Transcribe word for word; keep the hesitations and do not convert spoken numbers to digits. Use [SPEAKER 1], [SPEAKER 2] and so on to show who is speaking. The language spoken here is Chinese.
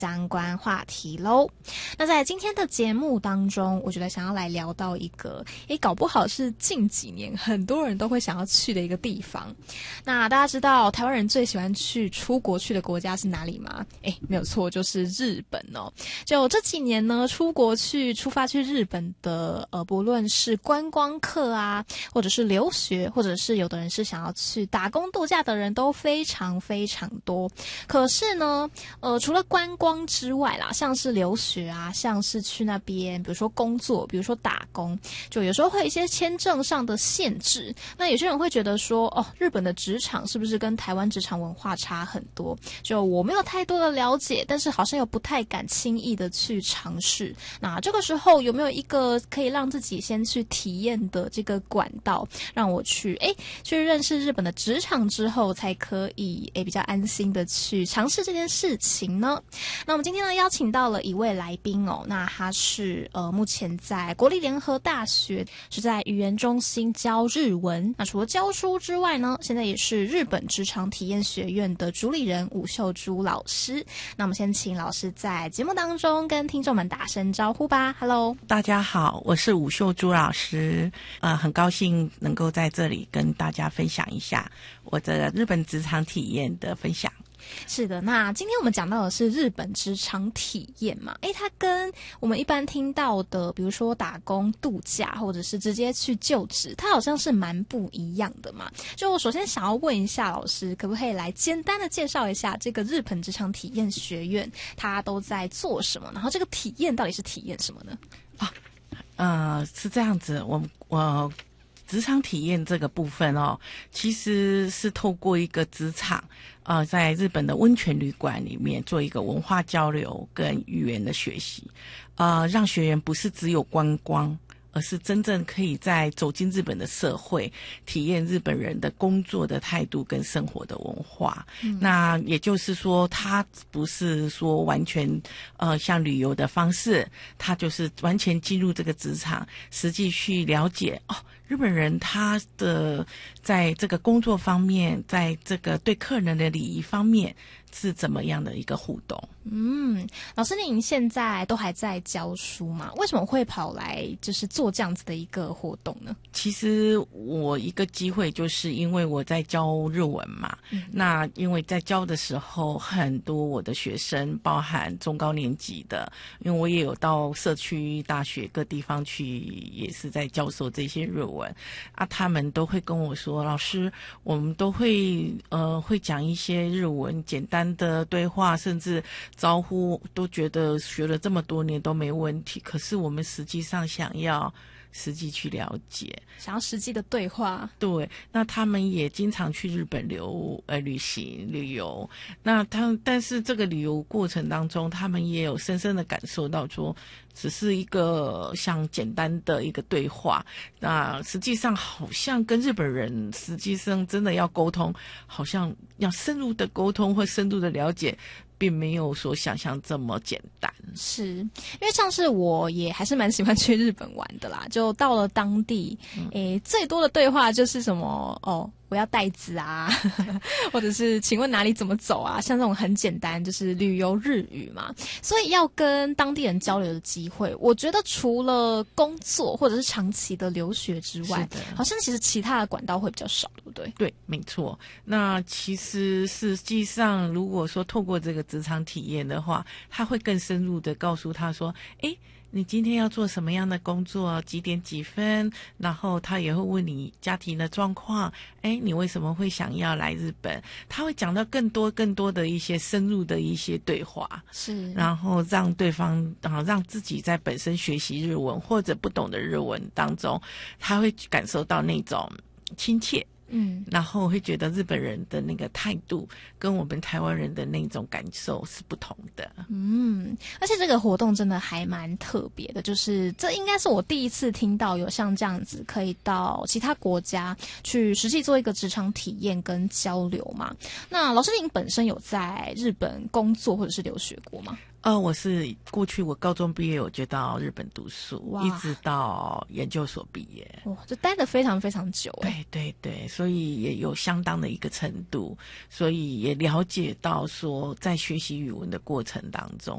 [SPEAKER 1] 相关话题咯。那在今天的节目当中，我觉得想要来聊到一个诶搞不好是近几年很多人都会想要去的一个地方。那大家知道台湾人最喜欢去出国去的国家是哪里吗？诶没有错，就是日本哦。就这几年呢，出国去出发去日本的呃不论是观光客啊，或者是留学，或者是有的人是想要去打工度假的人都非常非常多。可是呢呃除了观光之外啦，像是留学啊，像是去那边比如说工作，比如说打工，就有时候会有一些签证上的限制。那有些人会觉得说哦，日本的职场是不是跟台湾职场文化差很多，就我没有太多的了解，但是好像又不太敢轻易的去尝试。那这个时候有没有一个可以让自己先去体验的这个管道，让我去诶去认识日本的职场之后才可以诶比较安心的去尝试这件事情呢？那我们今天呢邀请到了一位来宾哦，那他是呃目前在国立联合大学是在语言中心教日文。那除了教书之外呢，现在也是日本职场体验学院的主理人武秀珠老师。那我们先请老师在节目当中跟听众们打声招呼吧。 Hello，
[SPEAKER 2] 大家好，我是武秀珠老师，呃，很高兴能够在这里跟大家分享一下我的日本职场体验的分享。
[SPEAKER 1] 是的，那今天我们讲到的是日本职场体验嘛，诶，它跟我们一般听到的比如说打工度假或者是直接去就职，它好像是蛮不一样的嘛。就我首先想要问一下老师，可不可以来简单的介绍一下这个日本职场体验学院它都在做什么，然后这个体验到底是体验什么呢？
[SPEAKER 2] 啊，呃，是这样子，我我职场体验这个部分哦，其实是透过一个职场呃，在日本的温泉旅馆里面做一个文化交流跟语言的学习，呃，让学员不是只有观光，而是真正可以在走进日本的社会，体验日本人的工作的态度跟生活的文化。嗯、那也就是说，它不是说完全呃像旅游的方式，它就是完全进入这个职场，实际去了解哦。日本人他的在这个工作方面，在这个对客人的礼仪方面是怎么样的一个互动。
[SPEAKER 1] 嗯，老师您现在都还在教书吗？为什么会跑来就是做这样子的一个活动呢？
[SPEAKER 2] 其实我一个机会就是因为我在教日文嘛、嗯、那因为在教的时候很多我的学生包含中高年级的，因为我也有到社区大学各地方去，也是在教授这些日文啊，他们都会跟我说，老师我们都会呃会讲一些日文简单的对话，甚至招呼，都觉得学了这么多年都没问题，可是我们实际上想要实际去了解，
[SPEAKER 1] 想要实际的对话。
[SPEAKER 2] 对，那他们也经常去日本留呃旅行旅游，那他但是这个旅游过程当中，他们也有深深的感受到说，只是一个像简单的一个对话，那实际上好像跟日本人实际上真的要沟通，好像要深入的沟通或深入的了解，并没有所想象这么简单。
[SPEAKER 1] 是因为像是我也还是蛮喜欢去日本玩的啦，就到了当地、嗯、诶最多的对话就是什么哦我要袋子啊或者是请问哪里怎么走啊，像这种很简单就是旅游日语嘛。所以要跟当地人交流的机会，我觉得除了工作或者是长期的留学之外，好像其实其他的管道会比较少，对不对？
[SPEAKER 2] 对，没错。那其实实际上如果说透过这个职场体验的话，他会更深入的告诉他说，诶你今天要做什么样的工作，几点几分，然后他也会问你家庭的状况，诶你为什么会想要来日本，他会讲到更多更多的一些深入的一些对话，
[SPEAKER 1] 是，
[SPEAKER 2] 然后让对方啊让自己在本身学习日文或者不懂的日文当中，他会感受到那种亲切，嗯，然后会觉得日本人的那个态度跟我们台湾人的那种感受是不同的。
[SPEAKER 1] 嗯，而且这个活动真的还蛮特别的，就是这应该是我第一次听到有像这样子可以到其他国家去实际做一个职场体验跟交流嘛。那老师您本身有在日本工作或者是留学过吗？
[SPEAKER 2] 呃，我是过去我高中毕业我就到日本读书，一直到研究所毕业。
[SPEAKER 1] 哇，就待得非常非常久。
[SPEAKER 2] 对对对，所以也有相当的一个程度，所以也了解到说在学习语文的过程当当中。